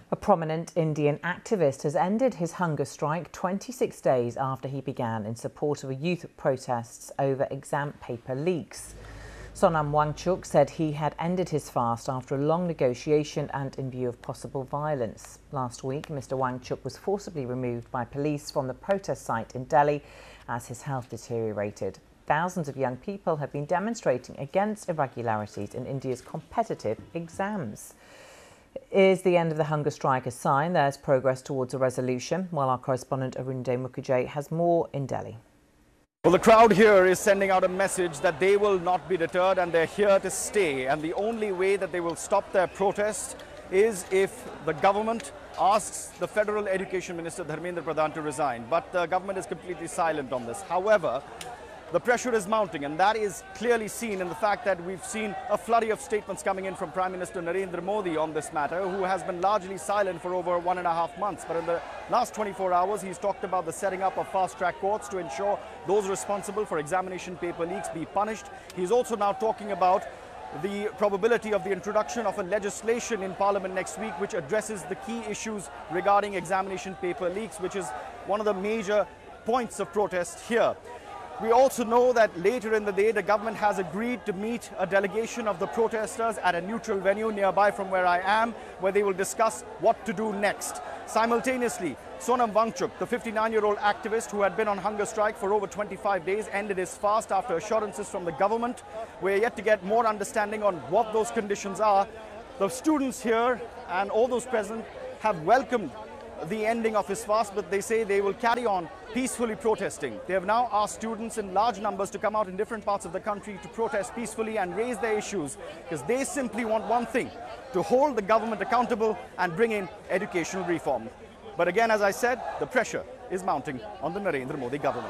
A prominent Indian activist has ended his hunger strike 26 days after he began in support of youth protests over exam paper leaks. Sonam Wangchuk said he had ended his fast after a long negotiation and in view of possible violence. Last week, Mr. Wangchuk was forcibly removed by police from the protest site in Delhi as his health deteriorated. Thousands of young people have been demonstrating against irregularities in India's competitive exams. Is the end of the hunger strike a sign there's progress towards a resolution? While our correspondent Arunde Mukherjee has more in Delhi. Well, the crowd here is sending out a message that they will not be deterred and they're here to stay. And the only way that they will stop their protest is if the government asks the Federal Education Minister Dharmendra Pradhan to resign. But the government is completely silent on this. However, the pressure is mounting, and that is clearly seen in the fact that we've seen a flurry of statements coming in from Prime Minister Narendra Modi on this matter, who has been largely silent for over 1.5 months. But in the last 24 hours, he's talked about the setting up of fast-track courts to ensure those responsible for examination paper leaks be punished. He's also now talking about the probability of the introduction of a legislation in Parliament next week which addresses the key issues regarding examination paper leaks, which is one of the major points of protest here. We also know that later in the day, the government has agreed to meet a delegation of the protesters at a neutral venue nearby from where I am, where they will discuss what to do next. Simultaneously, Sonam Wangchuk, the 59-year-old activist who had been on hunger strike for over 25 days, ended his fast after assurances from the government. We're yet to get more understanding on what those conditions are. The students here and all those present have welcomed the ending of his fast, but they say they will carry on peacefully protesting. They have now asked students in large numbers to come out in different parts of the country to protest peacefully and raise their issues, because they simply want one thing: to hold the government accountable and bring in educational reform. But again, as I said, the pressure is mounting on the Narendra Modi government.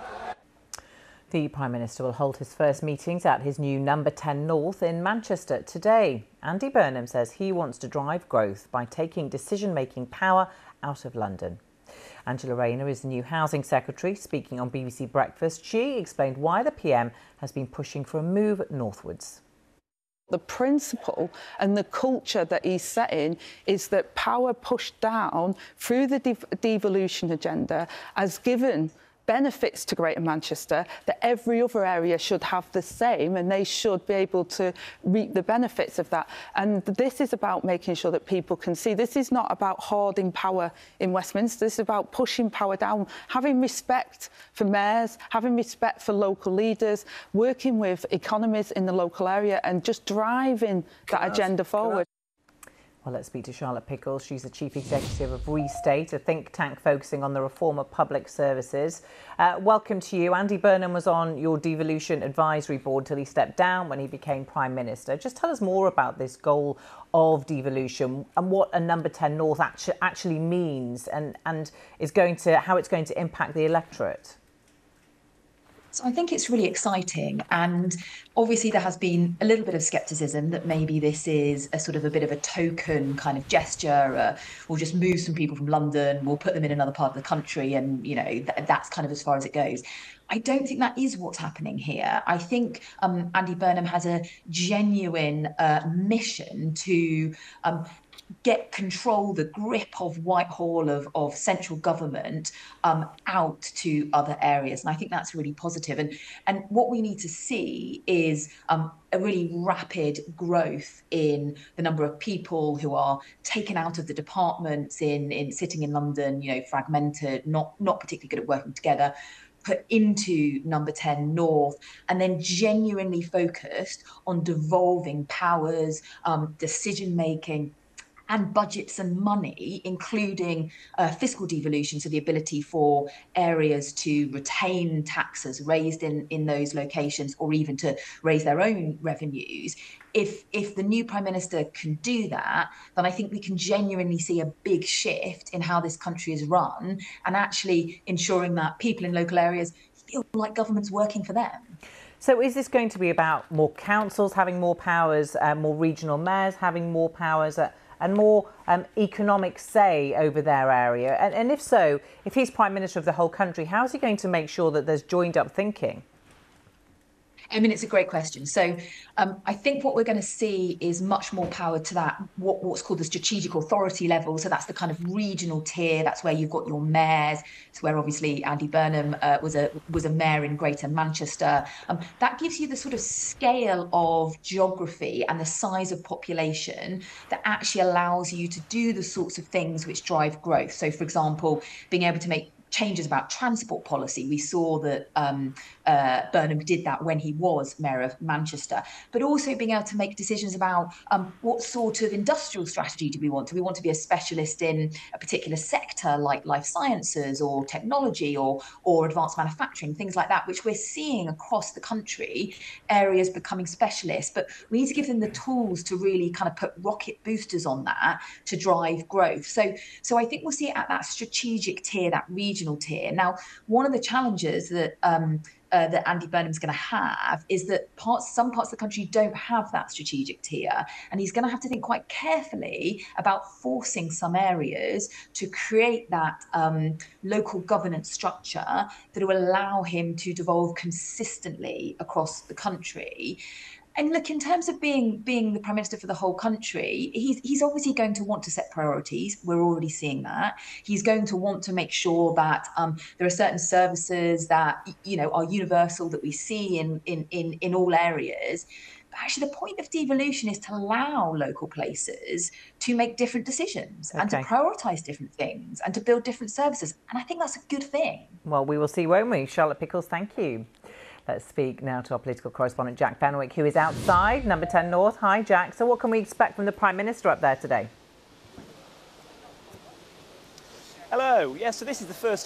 The Prime Minister will hold his first meetings at his new Number 10 North in Manchester today. Andy Burnham says he wants to drive growth by taking decision-making power out of London. Angela Rayner is the new Housing Secretary. Speaking on BBC Breakfast, she explained why the PM has been pushing for a move northwards. The principle and the culture that he's setting is that power pushed down through the devolution agenda has given benefits to Greater Manchester that every other area should have the same, and they should be able to reap the benefits of that. And this is about making sure that people can see. This is not about hoarding power in Westminster. This is about pushing power down, having respect for mayors, having respect for local leaders, working with economies in the local area and just driving that agenda forward. Well, let's speak to Charlotte Pickles. She's the Chief Executive of Restate, a think tank focusing on the reform of public services. Welcome to you. Andy Burnham was on your devolution advisory board till he stepped down when he became Prime Minister. Just tell us more about this goal of devolution and what a Number 10 North actually means and how it's going to impact the electorate. So I think it's really exciting, and obviously there has been a little bit of scepticism that maybe this is a sort of a bit of a token kind of gesture. We'll just move some people from London, we'll put them in another part of the country, and that's kind of as far as it goes. I don't think that is what's happening here. I think Andy Burnham has a genuine mission to the grip of Whitehall, of central government out to other areas. And I think that's really positive. And what we need to see is a really rapid growth in the number of people who are taken out of the departments in sitting in London, fragmented, not particularly good at working together, put into Number 10 North, and then genuinely focused on devolving powers, decision-making, and budgets and money, including fiscal devolution, so the ability for areas to retain taxes raised in those locations, or even to raise their own revenues. If the new Prime Minister can do that, then I think we can genuinely see a big shift in how this country is run, and actually ensuring that people in local areas feel like government's working for them. So is this going to be about more councils having more powers, more regional mayors having more powers, and more economic say over their area? And if so, if he's Prime Minister of the whole country, how is he going to make sure that there's joined up thinking? I mean, it's a great question. So I think what we're going to see is much more power to that, what's called the strategic authority level. So that's the kind of regional tier. That's where you've got your mayors. It's where obviously Andy Burnham was a mayor in Greater Manchester. That gives you the sort of scale of geography and the size of population that actually allows you to do the sorts of things which drive growth. So, for example, being able to make changes about transport policy. We saw that Burnham did that when he was Mayor of Manchester, but also being able to make decisions about what sort of industrial strategy do we want? Do we want to be a specialist in a particular sector like life sciences or technology or advanced manufacturing, things like that, which we're seeing across the country, areas becoming specialists, but we need to give them the tools to really kind of put rocket boosters on that to drive growth. So I think we'll see it at that strategic tier, that regional tier. Now, one of the challenges that that Andy Burnham's going to have is that some parts of the country don't have that strategic tier, and he's going to have to think quite carefully about forcing some areas to create that local governance structure that will allow him to devolve consistently across the country. And look, in terms of being the Prime Minister for the whole country, he's obviously going to want to set priorities. We're already seeing that. He's going to want to make sure that there are certain services that, you know, are universal, that we see in all areas. But actually, the point of devolution is to allow local places to make different decisions and to prioritise different things and to build different services. And I think that's a good thing. Well, we will see, won't we? Charlotte Pickles, thank you. Let's speak now to our political correspondent, Jack Fenwick, who is outside Number 10 North. Hi, Jack. So what can we expect from the Prime Minister up there today? Hello. Yes, so this is the first